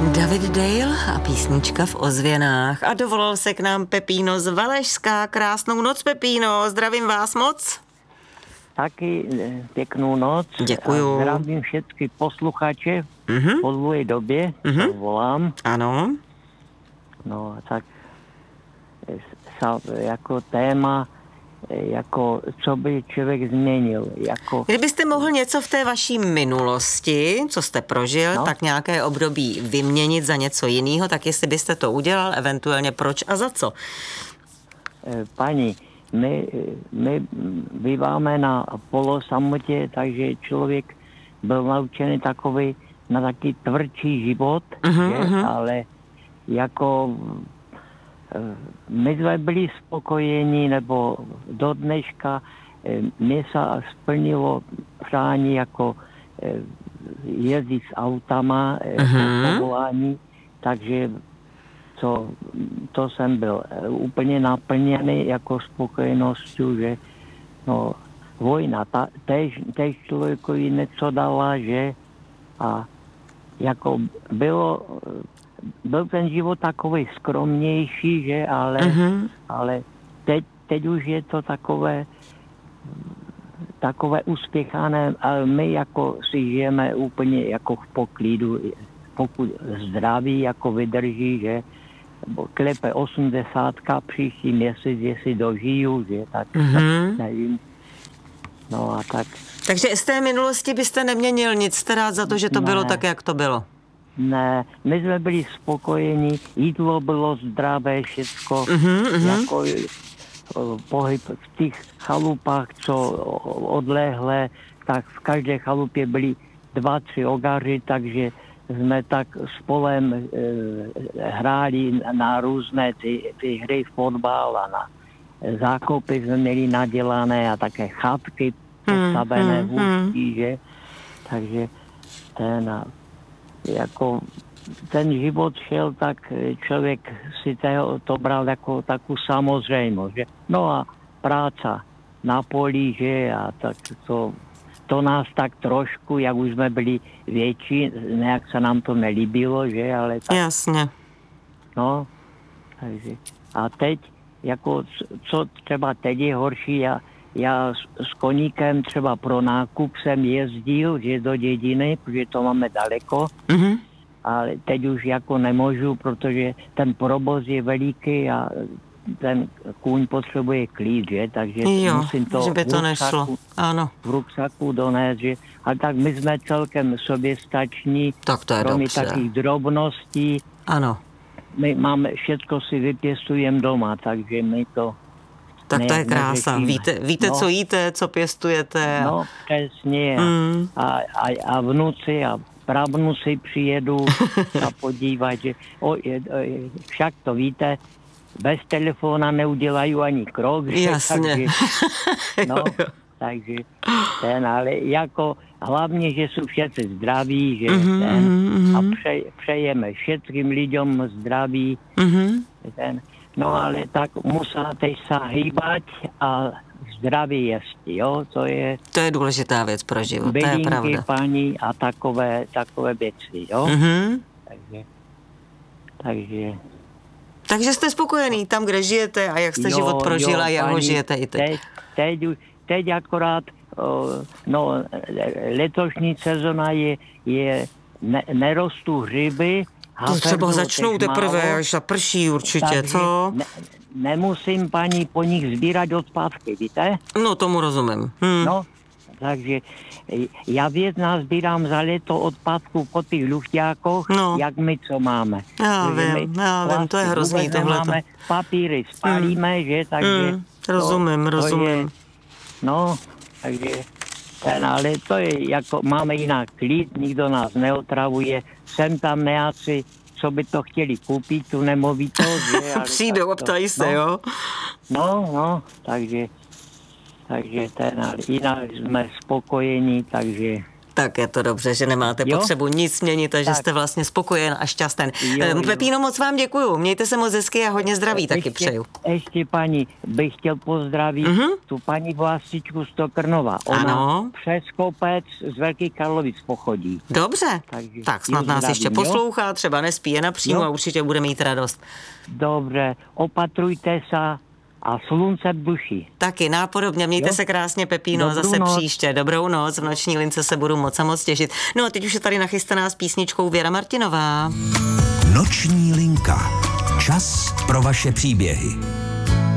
David Dale a písnička v ozvěnách. A dovolal se k nám Pepíno z Valašska. Krásnou noc, Pepíno, zdravím vás moc. Taky pěknou noc. Děkuju. A zdravím všetky posluchače po dlouhé době, to volám. Ano. No tak jako téma, jako co by člověk změnil. Jako... Kdybyste mohl něco v té vaší minulosti, co jste prožil, tak nějaké období vyměnit za něco jiného, tak jestli byste to udělal, eventuálně proč a za co? Paní, my býváme na polosamotě, takže člověk byl naučený takový na taky tvrdší život, ale jako my jsme byli spokojení, nebo do dneška mě se splnilo přání jako jezdit s autama, povolání, takže to jsem byl úplně naplněný jako spokojeností, že no, vojna, tež člověkovi něco dala, že a jako byl ten život takový skromnější, že, ale teď už je to takové uspěchané, ale my jako si žijeme úplně jako v poklidu, pokud zdraví jako vydrží, že klepe 80 příští měsíc, jestli dožiju, že, tak nevím. No a tak. Takže z té minulosti byste neměnil nic rád za to, že to bylo tak, jak to bylo? Ne, my jsme byli spokojení, jídlo bylo zdravé, všecko, jako pohyb v těch chalupách, co odlehlé, tak v každé chalupě byli 2-3 ogaři, takže jsme tak spolem hráli na různé ty hry, fotbal a na zákopy jsme měli nadělané a také chatky postavené v ústí, že? Takže ten život šel, tak člověk si to bral jako takovou samozřejmost, že? No a práca na poli, že? A tak to nás tak trošku, jak už jsme byli větší, nějak se nám to nelíbilo, že? Ale tak, jasně. No, takže. A teď, jako, co třeba teď je horší, já s koníkem třeba pro nákup jsem jezdil, že do dědiny, protože to máme daleko, ale teď už jako nemůžu, protože ten provoz je veliký a ten kůň potřebuje klid, že? Takže musím to, že by to nešlo. Ano. V ruksaku donést, že? Ale tak my jsme celkem soběstační, tak to je kromě dobře. takých drobností. Ano. My máme, všetko si vypěstujeme doma, takže my to... Tak to je krása. Víte, co jíte, co pěstujete. No, přesně. A vnuci a pravnuci přijedu a podívat, že však to víte, bez telefona neudělají ani krok. Jasně. Takže ale jako hlavně, že jsou všichni zdraví, že a přejeme všetkým lidem zdraví. No ale tak musíte se hýbat a zdraví jíst, jo, to je důležitá věc pro život, to je pravda. paní a takové věci, jo. Takže jste spokojený tam, kde žijete a jak jste život prožil a jak ho žijete i teď. Teď akorát, letošní sezona je nerostou hřiby. To třeba začnou teprve, až zaprší určitě, co? Nemusím, paní, po nich sbírat odpadky, víte? No, tomu rozumím. No, takže já sbírám za léto odpadku po těch luchťákoch, jak my co máme. Já vím, to je hrozný tohleto. Máme papíry, spálíme, že, takže... Rozumím. Takže ale to je jako, máme jinak klid, nikdo nás neotravuje, sem tam nějací, co by to chtěli koupit, tu nemovitost. Přijdou a ptají se, jo? Takže jinak jsme spokojení, takže Tak je to dobře, že nemáte potřebu nic měnit a že jste vlastně spokojen a šťasten. Pepíno, moc vám děkuju. Mějte se moc hezky a hodně zdraví taky přeju. Ještě paní, bych chtěl pozdravit tu paní Vlastičku z Tokrnova. Ona přes kopec z Velkých Karlovic pochodí. Dobře, tak snad nás ještě poslouchá, třeba nespí, je napřímo a určitě bude mít radost. Dobře, opatrujte se a slunce v duši. Taky nápodobně, mějte se krásně, Pepíno, a zase příště. Dobrou noc, v noční lince se budu moc těšit. No a teď už je tady nachystaná s písničkou Věra Martinová. Noční linka. Čas pro vaše příběhy.